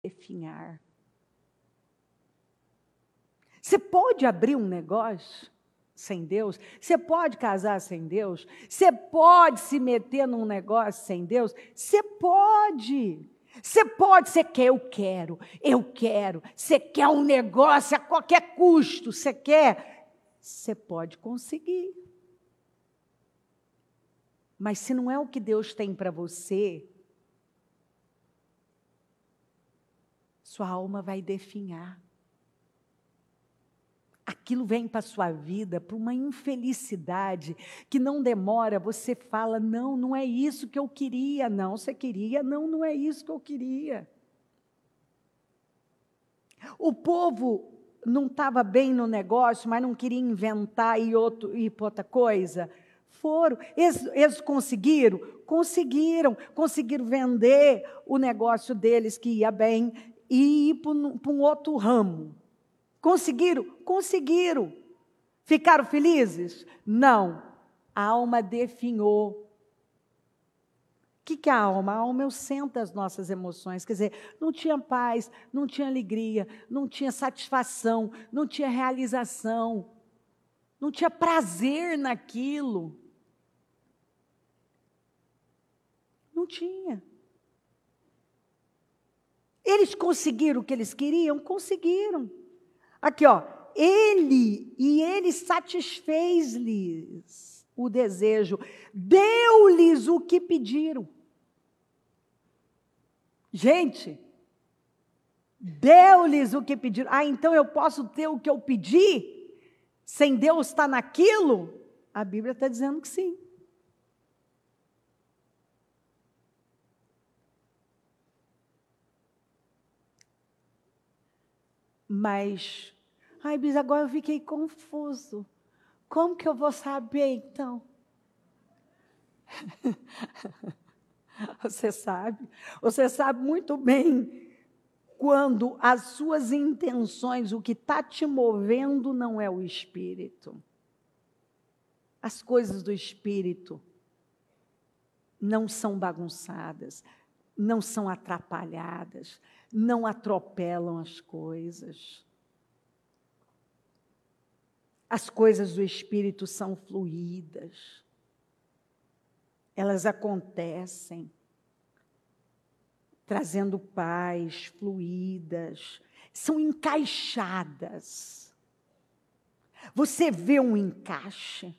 definhar. Você pode abrir um negócio sem Deus? Você pode casar sem Deus? Você pode se meter num negócio sem Deus? Você pode. Você quer, eu quero. Você quer um negócio a qualquer custo, você quer? Você pode conseguir. Mas se não é o que Deus tem para você, sua alma vai definhar. Aquilo vem para a sua vida, para uma infelicidade que não demora, você fala, não, não é isso que eu queria, não, você queria, não, não é isso que eu queria. O povo não estava bem no negócio, mas não queria inventar e ir para outra coisa. Foram, eles conseguiram vender o negócio deles que ia bem e ir para um outro ramo. Conseguiram. Ficaram felizes? Não. A alma definhou. O que é a alma? A alma é o centro das nossas emoções. Quer dizer, não tinha paz, não tinha alegria, não tinha satisfação, não tinha realização, não tinha prazer naquilo. Não tinha. Eles conseguiram o que eles queriam? Conseguiram. Aqui, ó. Ele satisfez-lhes o desejo, deu-lhes o que pediram. Gente, deu-lhes o que pediram. Ah, então eu posso ter o que eu pedi, sem Deus estar naquilo? A Bíblia está dizendo que sim. Mas, Bis, agora eu fiquei confuso. Como que eu vou saber, então? Você sabe muito bem quando as suas intenções, o que está te movendo não é o Espírito. As coisas do Espírito não são bagunçadas, não são atrapalhadas, não atropelam as coisas. As coisas do Espírito são fluídas. Elas acontecem, trazendo paz, fluídas, são encaixadas. Você vê um encaixe.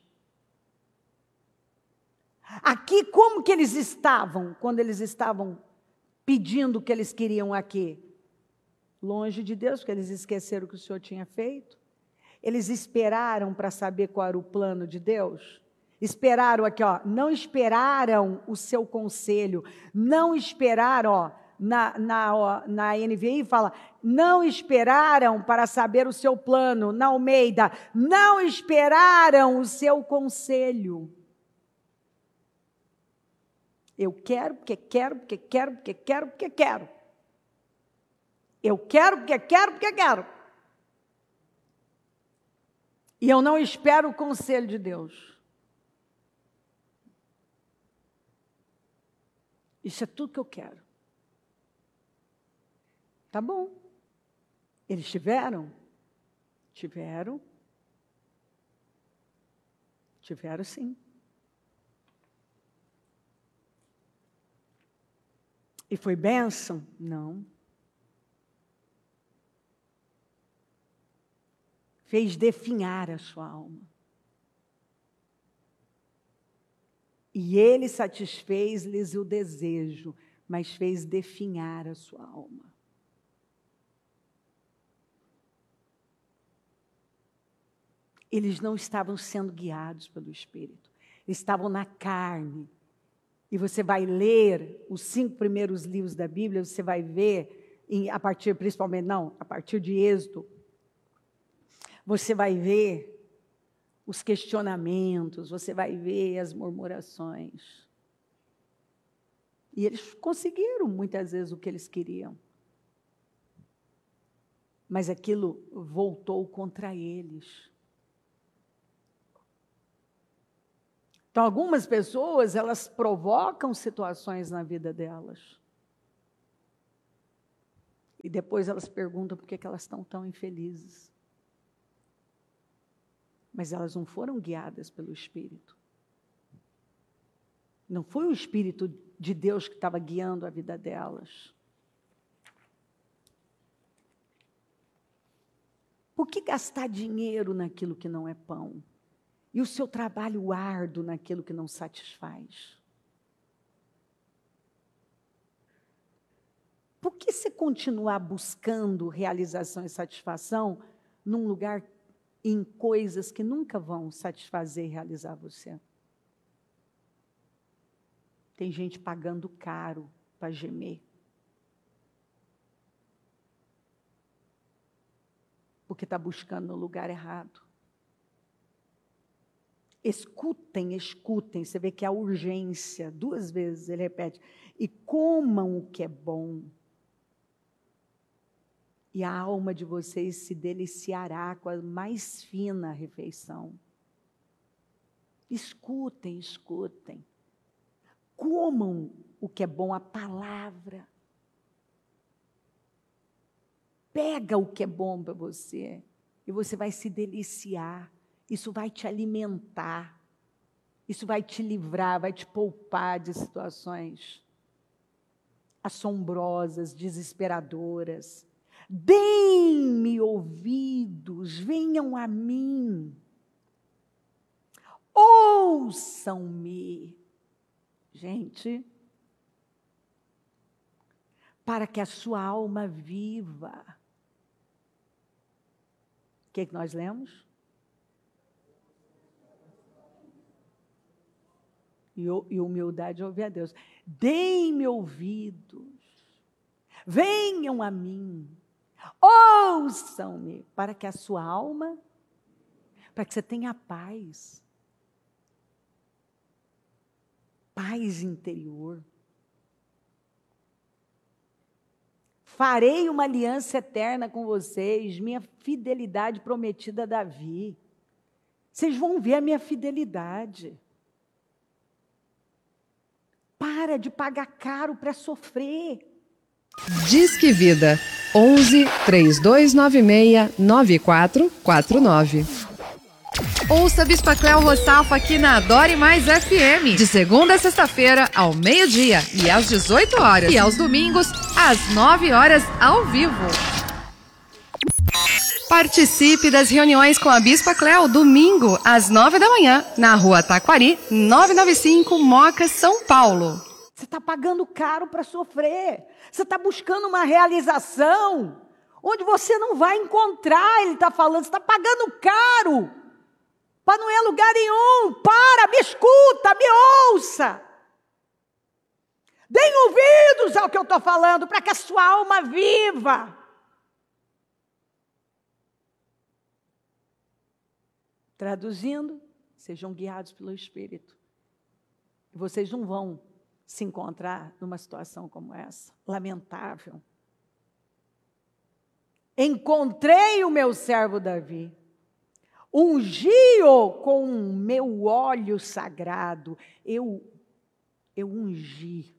Aqui, como que eles estavam, quando eles estavam pedindo o que eles queriam aqui? Longe de Deus, porque eles esqueceram o que o Senhor tinha feito. Eles esperaram para saber qual era o plano de Deus. Esperaram aqui, ó, não esperaram o seu conselho, não esperaram, ó, na NVI fala, não esperaram para saber o seu plano, na Almeida, não esperaram o seu conselho. Eu quero, porque quero, porque quero, porque quero, porque quero. Eu quero, porque quero, porque quero. E eu não espero o conselho de Deus. Isso é tudo que eu quero. Tá bom. Eles tiveram? Tiveram sim. E foi bênção? Não. Fez definhar a sua alma. E ele satisfez-lhes o desejo, mas fez definhar a sua alma. Eles não estavam sendo guiados pelo Espírito. Eles estavam na carne. E você vai ler os 5 primeiros livros da Bíblia, você vai ver, a partir de Êxodo, você vai ver os questionamentos, você vai ver as murmurações. E eles conseguiram, muitas vezes, o que eles queriam. Mas aquilo voltou contra eles. Então, algumas pessoas, elas provocam situações na vida delas. E depois elas perguntam por que elas estão tão infelizes. Mas elas não foram guiadas pelo Espírito. Não foi o Espírito de Deus que estava guiando a vida delas. Por que gastar dinheiro naquilo que não é pão? E o seu trabalho árduo naquilo que não satisfaz? Por que você continuar buscando realização e satisfação num lugar, em coisas que nunca vão satisfazer e realizar você? Tem gente pagando caro para gemer. Porque está buscando no lugar errado. Escutem, escutem. Você vê que a urgência, 2 vezes ele repete. E comam o que é bom. E a alma de vocês se deliciará com a mais fina refeição. Escutem, escutem. Comam o que é bom, a palavra. Pega o que é bom para você e você vai se deliciar. Isso vai te alimentar. Isso vai te livrar, vai te poupar de situações assombrosas, desesperadoras. Deem-me ouvidos, venham a mim. Ouçam-me. Gente, para que a sua alma viva. O que nós lemos? E humildade ouvir a Deus. Deem-me ouvidos, venham a mim, ouçam-me, para que a sua alma, para que você tenha paz. Paz interior. Farei uma aliança eterna com vocês, minha fidelidade prometida a Davi. Vocês vão ver a minha fidelidade. Para de pagar caro para sofrer. Disque Vida 11 3296 9449. Ouça Bispa Cléo Rossafo aqui na Adore Mais FM, de segunda a sexta-feira, ao meio-dia e às 18 horas. E aos domingos, às 9 horas, ao vivo. Participe das reuniões com a Bispa Cléo, domingo, às 9 da manhã, na Rua Taquari, 995, Moca, São Paulo. Você está pagando caro para sofrer. Você está buscando uma realização onde você não vai encontrar, ele está falando, você está pagando caro. Para não ir a lugar nenhum. Para, me escuta, me ouça. Deem ouvidos ao que eu estou falando, para que a sua alma viva. Traduzindo, sejam guiados pelo Espírito. E vocês não vão se encontrar numa situação como essa, lamentável. Encontrei o meu servo Davi. Ungi-o com o meu óleo sagrado. Eu ungi.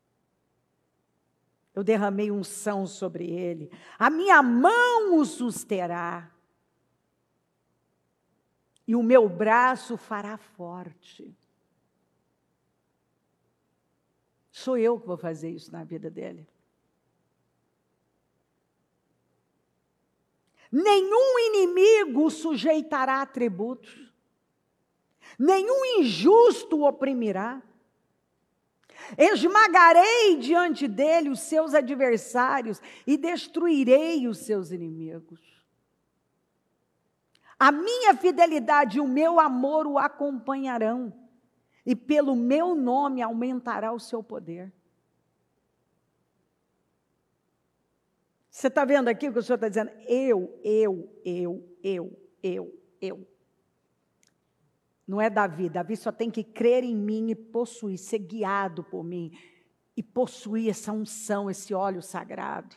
Eu derramei unção sobre ele. A minha mão o susterá. E o meu braço fará forte. Sou eu que vou fazer isso na vida dele. Nenhum inimigo o sujeitará a tributos. Nenhum injusto o oprimirá. Esmagarei diante dele os seus adversários e destruirei os seus inimigos. A minha fidelidade e o meu amor o acompanharão, e pelo meu nome aumentará o seu poder. Você está vendo aqui o que o Senhor está dizendo? Eu. Não é Davi. Davi só tem que crer em mim e possuir, ser guiado por mim. E possuir essa unção, esse óleo sagrado.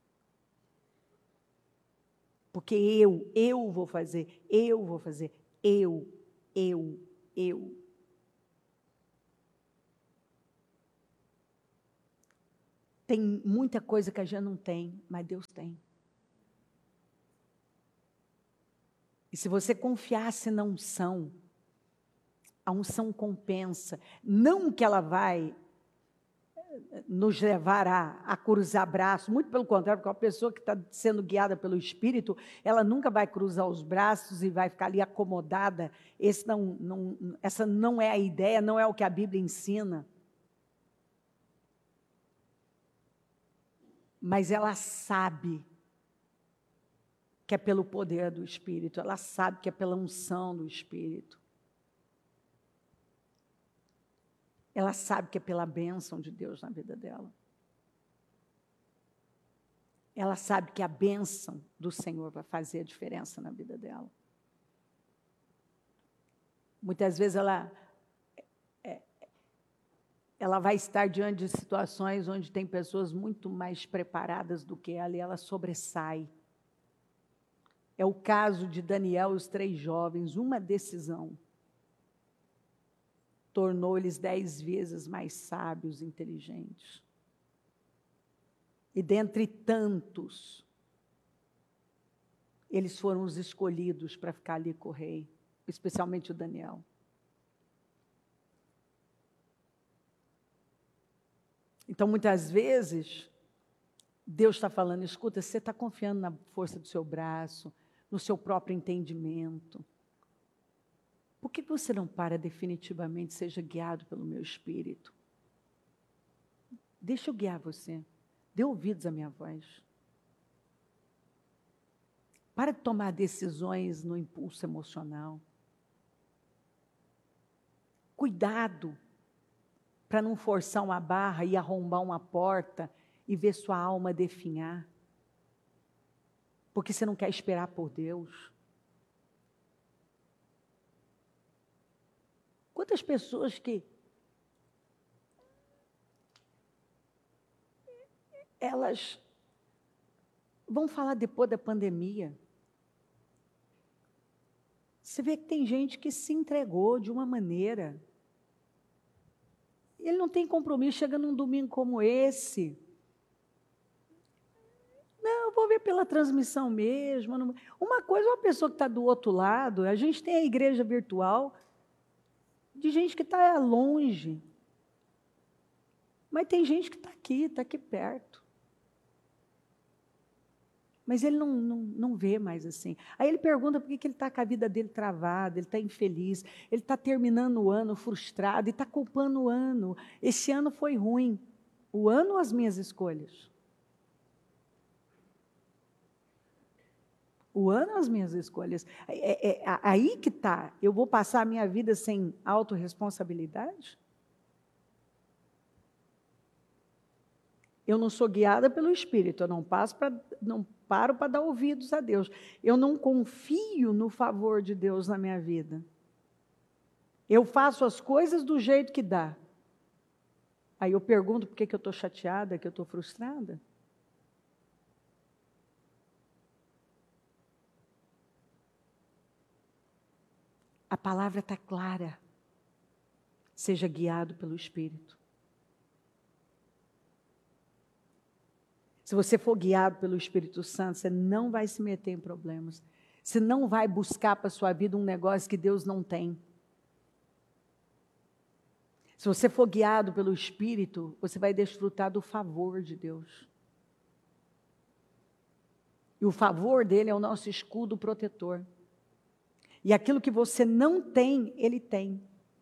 Porque eu vou fazer, eu. Tem muita coisa que a gente não tem, mas Deus tem. E se você confiasse na unção, a unção compensa. Não que ela vai nos levar a cruzar braços, muito pelo contrário, porque uma pessoa que está sendo guiada pelo Espírito, ela nunca vai cruzar os braços e vai ficar ali acomodada. Essa não é a ideia, não é o que a Bíblia ensina. Mas ela sabe que é pelo poder do Espírito, ela sabe que é pela unção do Espírito. Ela sabe que é pela bênção de Deus na vida dela. Ela sabe que a bênção do Senhor vai fazer a diferença na vida dela. Muitas vezes ela vai estar diante de situações onde tem pessoas muito mais preparadas do que ela e ela sobressai. É o caso de Daniel e os 3 jovens. Uma decisão tornou eles 10 vezes mais sábios e inteligentes. E dentre tantos, eles foram os escolhidos para ficar ali com o rei, especialmente o Daniel. Então, muitas vezes, Deus está falando, escuta, você está confiando na força do seu braço, no seu próprio entendimento. Por que você não para definitivamente, seja guiado pelo meu Espírito? Deixa eu guiar você. Dê ouvidos à minha voz. Para de tomar decisões no impulso emocional. Cuidado para não forçar uma barra e arrombar uma porta e ver sua alma definhar. Porque você não quer esperar por Deus. Quantas pessoas que elas vão falar depois da pandemia. Você vê que tem gente que se entregou de uma maneira. Ele não tem compromisso, chega num domingo como esse. Não, eu vou ver pela transmissão mesmo. Uma coisa é uma pessoa que está do outro lado, a gente tem a igreja virtual, de gente que está longe. Mas tem gente que está aqui perto. Mas ele não vê mais assim. Aí ele pergunta por que ele está com a vida dele travada, ele está infeliz, ele está terminando o ano frustrado e está culpando o ano. Esse ano foi ruim. O ano ou as minhas escolhas? O ano ou as minhas escolhas? Aí que está. Eu vou passar a minha vida sem autorresponsabilidade? Eu não sou guiada pelo Espírito, eu não paro para dar ouvidos a Deus. Eu não confio no favor de Deus na minha vida. Eu faço as coisas do jeito que dá. Aí eu pergunto por que eu estou chateada, que eu estou frustrada. A palavra está clara. Seja guiado pelo Espírito. Se você for guiado pelo Espírito Santo, você não vai se meter em problemas. Você não vai buscar para a sua vida um negócio que Deus não tem. Se você for guiado pelo Espírito, você vai desfrutar do favor de Deus. E o favor dele é o nosso escudo protetor. E aquilo que você não tem, ele tem.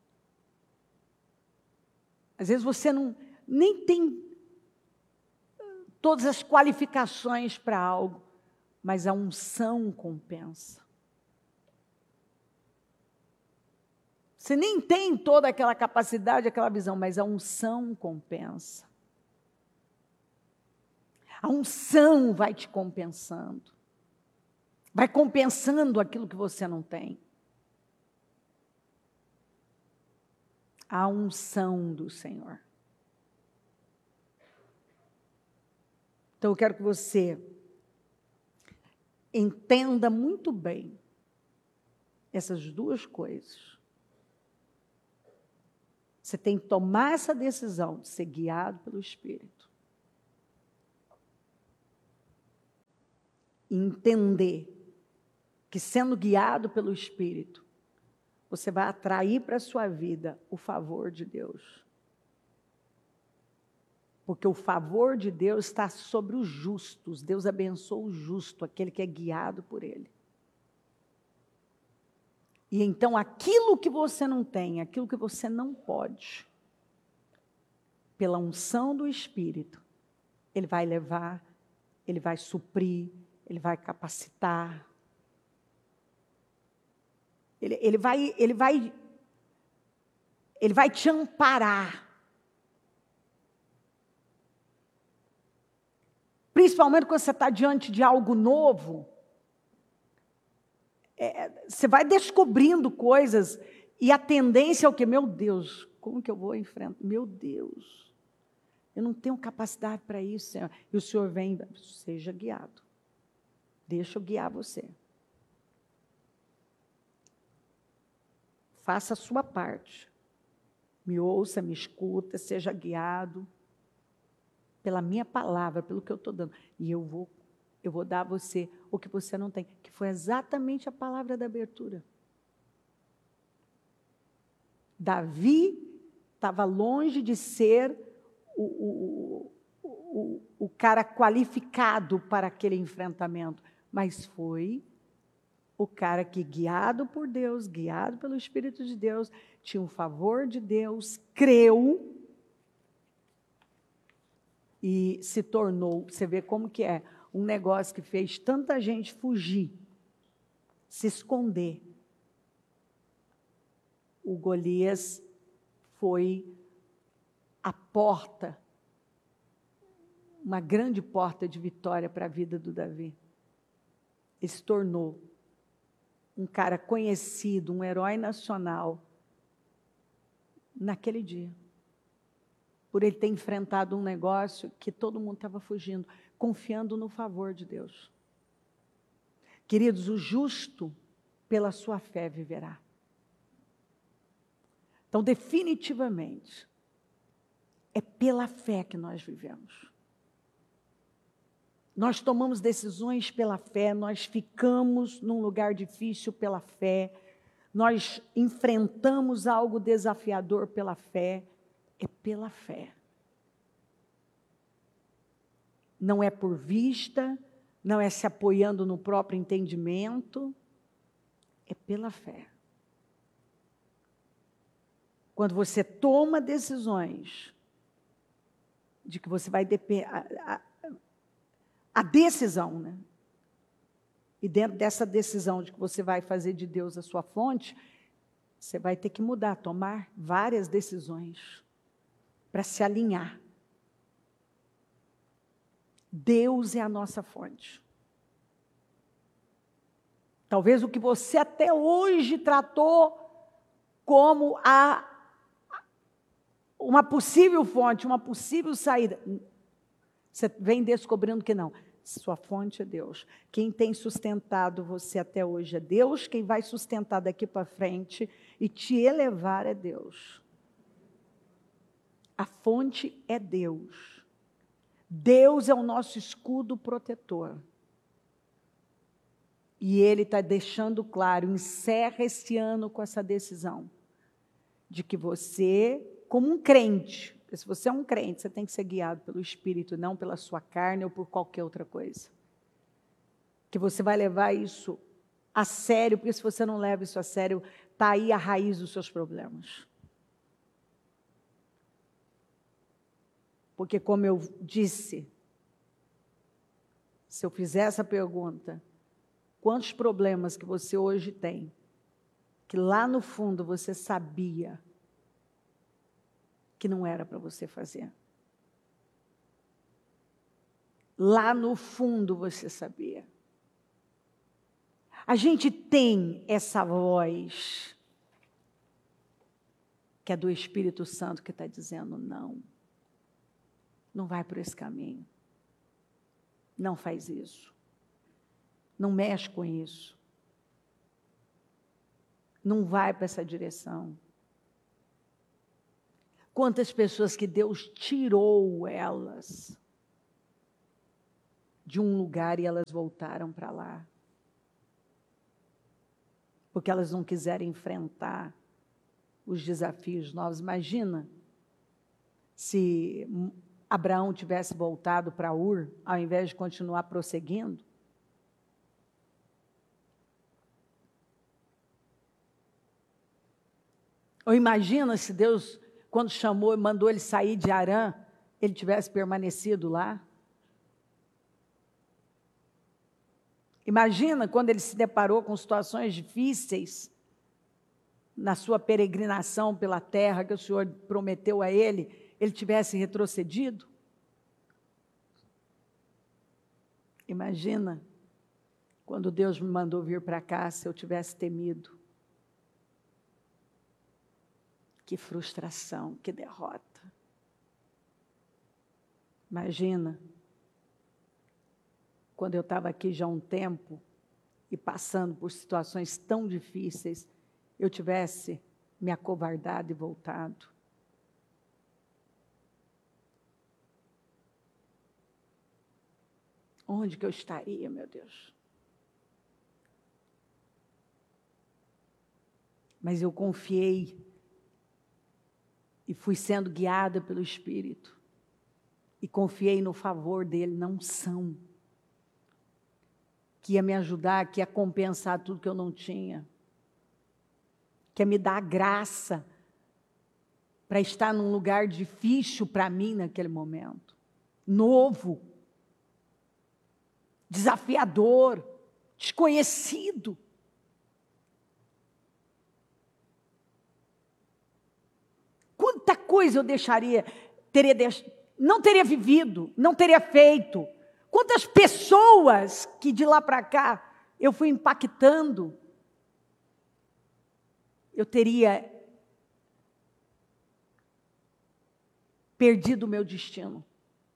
Às vezes você nem tem todas as qualificações para algo, mas a unção compensa. Você nem tem toda aquela capacidade, aquela visão, mas a unção compensa. A unção vai te compensando. Vai compensando aquilo que você não tem. A unção do Senhor. Então, eu quero que você entenda muito bem essas duas coisas. Você tem que tomar essa decisão de ser guiado pelo Espírito. entender que, sendo guiado pelo Espírito, você vai atrair para a sua vida o favor de Deus. Porque o favor de Deus está sobre os justos. Deus abençoa o justo, aquele que é guiado por Ele. E então aquilo que você não tem, aquilo que você não pode, pela unção do Espírito, Ele vai levar, Ele vai suprir, Ele vai capacitar. Ele vai te amparar. Principalmente quando você está diante de algo novo, você vai descobrindo coisas e a tendência é o quê? Meu Deus, como que eu vou enfrentar? Meu Deus, eu não tenho capacidade para isso, Senhor. E o Senhor vem, seja guiado. Deixa eu guiar você. Faça a sua parte. Me ouça, me escuta, seja guiado pela minha palavra, pelo que eu estou dando. E eu vou dar a você o que você não tem, que foi exatamente a palavra da abertura. Davi estava longe de ser o cara qualificado para aquele enfrentamento, mas foi o cara que, guiado por Deus, guiado pelo Espírito de Deus, tinha o favor de Deus, creu e se tornou, você vê como que é, um negócio que fez tanta gente fugir, se esconder. O Golias foi a porta, uma grande porta de vitória para a vida do Davi. Ele se tornou um cara conhecido, um herói nacional, naquele dia. Por ele ter enfrentado um negócio que todo mundo estava fugindo, confiando no favor de Deus. Queridos, o justo, pela sua fé, viverá. Então, definitivamente, é pela fé que nós vivemos. Nós tomamos decisões pela fé, nós ficamos num lugar difícil pela fé, nós enfrentamos algo desafiador pela fé, é pela fé. Não é por vista, não é se apoiando no próprio entendimento, é pela fé. Quando você toma decisões de que você vai depender, a decisão, né? E dentro dessa decisão de que você vai fazer de Deus a sua fonte, você vai ter que mudar, tomar várias decisões para se alinhar. Deus é a nossa fonte. Talvez o que você até hoje tratou como uma possível fonte, uma possível saída, você vem descobrindo que não. Sua fonte é Deus. Quem tem sustentado você até hoje é Deus. Quem vai sustentar daqui para frente e te elevar é Deus. A fonte é Deus. Deus é o nosso escudo protetor. E Ele está deixando claro, encerra esse ano com essa decisão, de que você, como um crente, porque se você é um crente, você tem que ser guiado pelo Espírito, não pela sua carne ou por qualquer outra coisa. Que você vai levar isso a sério, porque se você não leva isso a sério, está aí a raiz dos seus problemas. Porque, como eu disse, se eu fizer essa pergunta, quantos problemas que você hoje tem, que lá no fundo você sabia que não era para você fazer? Lá no fundo você sabia. A gente tem essa voz, que é do Espírito Santo, que está dizendo não. Não vai por esse caminho. Não faz isso. Não mexe com isso. Não vai para essa direção. Quantas pessoas que Deus tirou elas de um lugar e elas voltaram para lá. Porque elas não quiseram enfrentar os desafios novos. Imagina se Abraão tivesse voltado para Ur, ao invés de continuar prosseguindo. Ou imagina se Deus, quando chamou e mandou ele sair de Harã, ele tivesse permanecido lá. Imagina quando ele se deparou com situações difíceis na sua peregrinação pela terra que o Senhor prometeu a ele tivesse retrocedido. Imagina quando Deus me mandou vir para cá, se eu tivesse temido. Que frustração, que derrota. Imagina quando eu estava aqui já há um tempo e passando por situações tão difíceis, eu tivesse me acovardado e voltado. Onde que eu estaria, meu Deus? Mas eu confiei e fui sendo guiada pelo Espírito e confiei no favor dele, na unção, que ia me ajudar, que ia compensar tudo que eu não tinha, que ia me dar graça para estar num lugar difícil para mim naquele momento, novo, desafiador, desconhecido. Quanta coisa eu não teria vivido, não teria feito. Quantas pessoas que de lá para cá eu fui impactando, eu teria perdido o meu destino.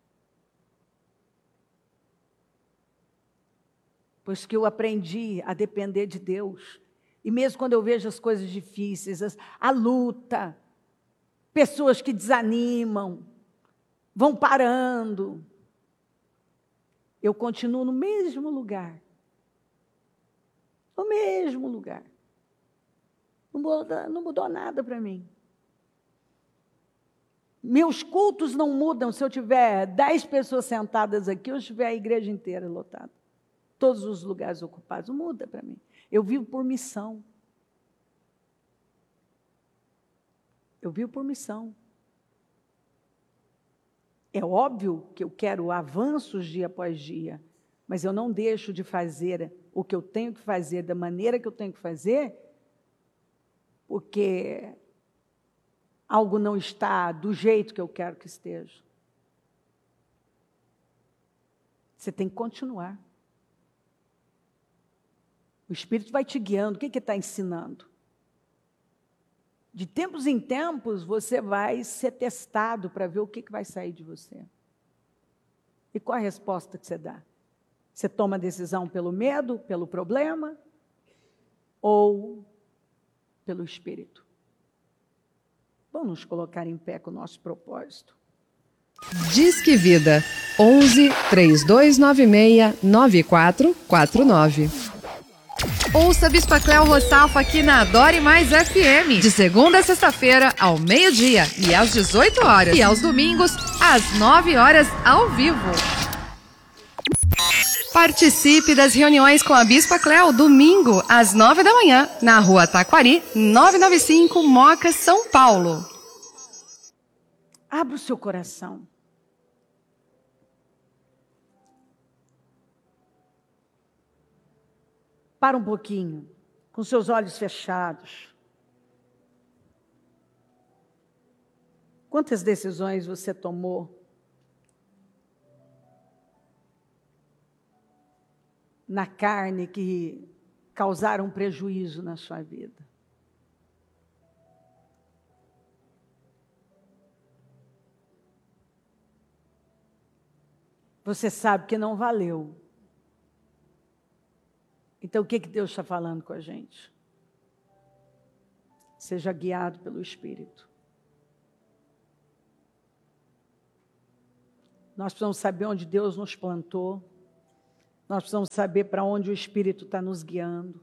Pois que eu aprendi a depender de Deus. E mesmo quando eu vejo as coisas difíceis, a luta, pessoas que desanimam, vão parando, eu continuo no mesmo lugar. No mesmo lugar. Não mudou nada para mim. Meus cultos não mudam se eu tiver 10 pessoas sentadas aqui ou se tiver a igreja inteira lotada. Todos os lugares ocupados. Não muda para mim. Eu vivo por missão. Eu vivo por missão. É óbvio que eu quero avanços dia após dia, mas eu não deixo de fazer o que eu tenho que fazer da maneira que eu tenho que fazer, porque algo não está do jeito que eu quero que esteja. Você tem que continuar. O Espírito vai te guiando. O que ele está ensinando? De tempos em tempos, você vai ser testado para ver o que vai sair de você. E qual a resposta que você dá? Você toma a decisão pelo medo, pelo problema, ou pelo Espírito? Vamos nos colocar em pé com o nosso propósito. Disque Vida 11 3296 9449. Ouça Bispa Cléo Roçalfa aqui na Adore Mais FM, de segunda a sexta-feira, ao meio-dia e às 18 horas. E aos domingos, às 9 horas, ao vivo. Participe das reuniões com a Bispa Cléo, domingo, às 9 da manhã, na Rua Taquari, 995, Moca, São Paulo. Abra o seu coração. Para um pouquinho, com seus olhos fechados. Quantas decisões você tomou na carne que causaram prejuízo na sua vida? Você sabe que não valeu. Então, o que Deus está falando com a gente? Seja guiado pelo Espírito. Nós precisamos saber onde Deus nos plantou, Nós precisamos saber para onde o Espírito está nos guiando.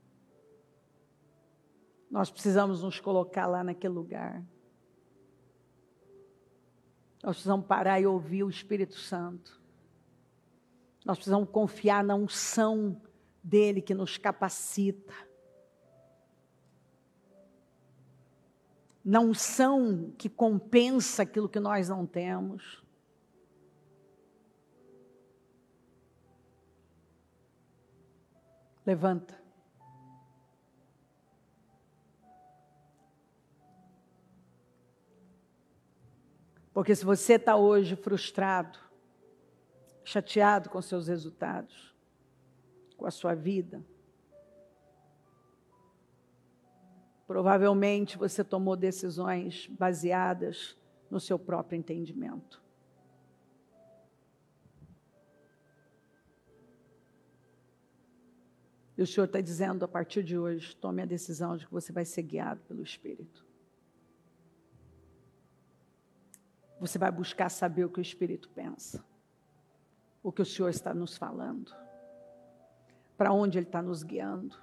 Nós precisamos nos colocar lá naquele lugar. Nós precisamos parar e ouvir o Espírito Santo. Nós precisamos confiar na unção dele que nos capacita. Na unção que compensa aquilo que nós não temos. Levanta. Porque se você está hoje frustrado, chateado com seus resultados, com a sua vida, provavelmente você tomou decisões baseadas no seu próprio entendimento. E o Senhor está dizendo, a partir de hoje, tome a decisão de que você vai ser guiado pelo Espírito. Você vai buscar saber o que o Espírito pensa. O que o Senhor está nos falando. Para onde Ele está nos guiando.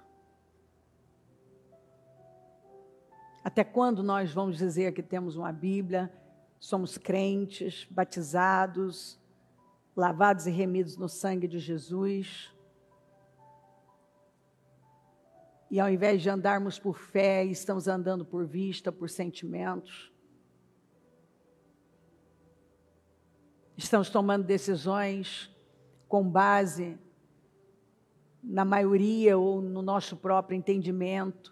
Até quando nós vamos dizer que temos uma Bíblia, somos crentes, batizados, lavados e remidos no sangue de Jesus. E ao invés de andarmos por fé, estamos andando por vista, por sentimentos. Estamos tomando decisões com base na maioria ou no nosso próprio entendimento.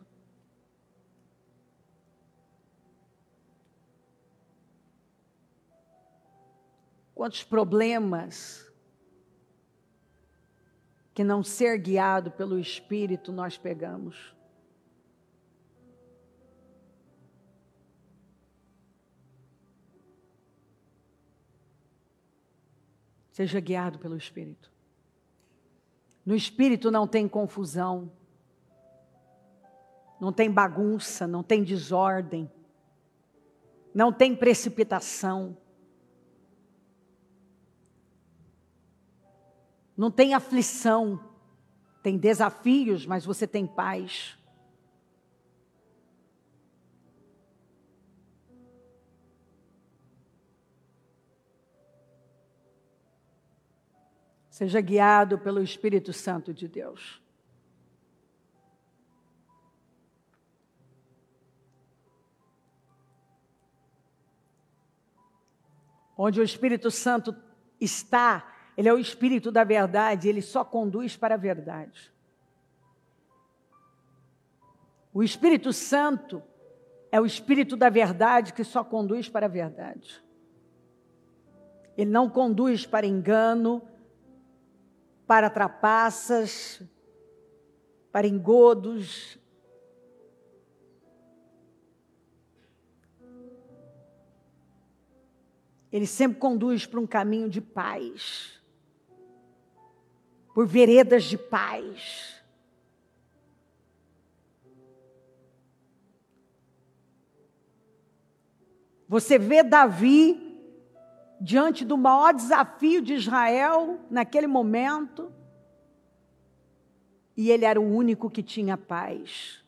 Quantos problemas que não ser guiado pelo Espírito nós pegamos. Seja guiado pelo Espírito. No Espírito não tem confusão, não tem bagunça, não tem desordem, não tem precipitação, não tem aflição, tem desafios, mas você tem paz. Seja guiado pelo Espírito Santo de Deus. Onde o Espírito Santo está, ele é o Espírito da verdade, ele só conduz para a verdade. O Espírito Santo é o Espírito da verdade que só conduz para a verdade. Ele não conduz para engano, para trapaças, para engodos. Ele sempre conduz para um caminho de paz, por veredas de paz. Você vê Davi diante do maior desafio de Israel, naquele momento, e ele era o único que tinha paz.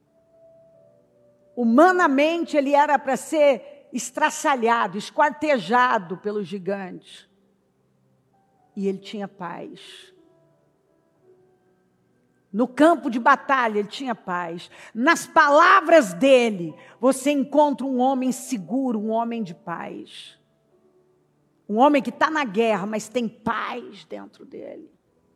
Humanamente, ele era para ser estraçalhado, esquartejado pelos gigantes, e ele tinha paz. No campo de batalha, ele tinha paz. Nas palavras dele, você encontra um homem seguro, um homem de paz. Um homem que está na guerra, mas tem paz dentro dele.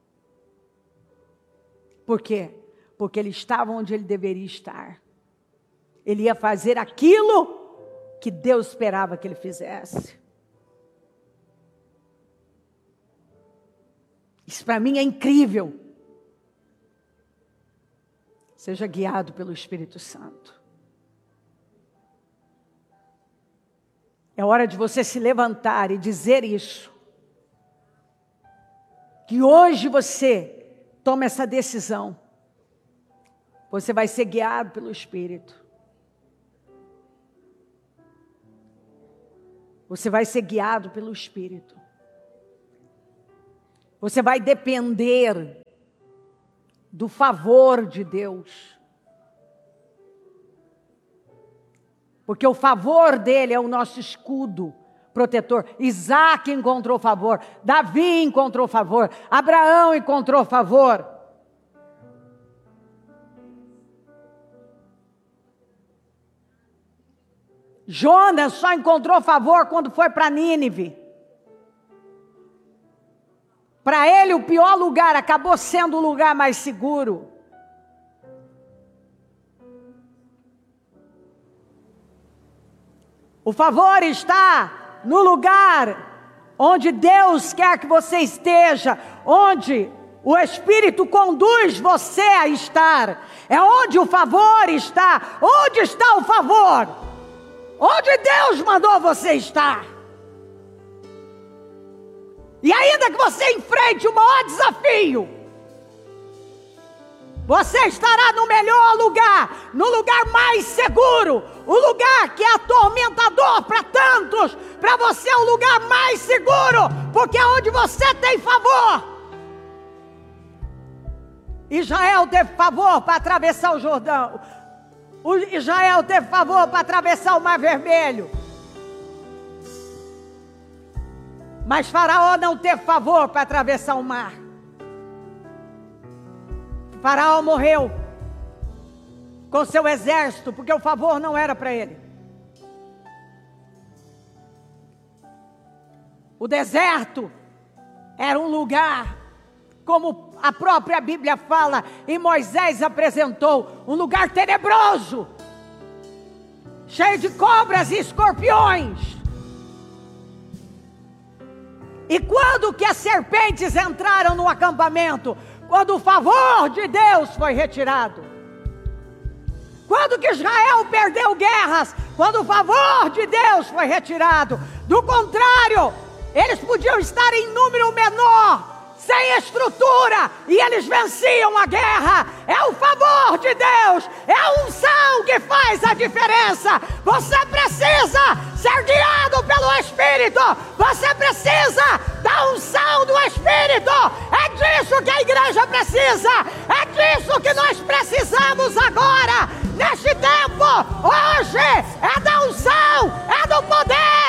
Por quê? Porque ele estava onde ele deveria estar. Ele ia fazer aquilo que Deus esperava que ele fizesse. Isso para mim é incrível. Seja guiado pelo Espírito Santo. É hora de você se levantar e dizer isso. Que hoje você toma essa decisão. Você vai ser guiado pelo Espírito. Você vai ser guiado pelo Espírito. Você vai depender do favor de Deus. Porque o favor dele é o nosso escudo protetor. Isaac encontrou favor, Davi encontrou favor, Abraão encontrou favor. Jonas só encontrou favor quando foi para Nínive. Para ele, o pior lugar acabou sendo o lugar mais seguro. O favor está no lugar onde Deus quer que você esteja, onde o Espírito conduz você a estar. É onde o favor está. Onde está o favor? Onde Deus mandou você estar. E ainda que você enfrente o maior desafio, você estará no melhor lugar, no lugar mais seguro, o lugar que é atormentador para tantos. Para você é o lugar mais seguro, porque é onde você tem favor. Israel teve favor para atravessar o Jordão. Israel teve favor para atravessar o Mar Vermelho. Mas Faraó não teve favor para atravessar o mar. Faraó morreu com seu exército, porque o favor não era para ele. O deserto era um lugar, como a própria Bíblia fala, e Moisés apresentou, um lugar tenebroso, cheio de cobras e escorpiões. E quando que as serpentes entraram no acampamento? Quando o favor de Deus foi retirado. Quando que Israel perdeu guerras? Quando o favor de Deus foi retirado. Do contrário, eles podiam estar em número menor, sem estrutura, e eles venciam a guerra. É o favor de Deus, é a unção que faz a diferença. Você precisa ser guiado pelo Espírito, você precisa da unção do Espírito. É disso que a igreja precisa, é disso que nós precisamos agora, neste tempo. Hoje é da unção, é do poder.